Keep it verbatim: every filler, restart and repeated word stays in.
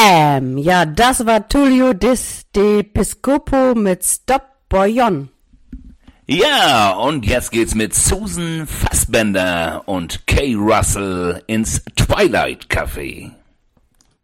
Bam! Ja, das war Tullio Dis de Piscopo mit Stop Boyon. Ja, und jetzt geht's mit Susan Fassbender und Kay Russell ins Twilight Café.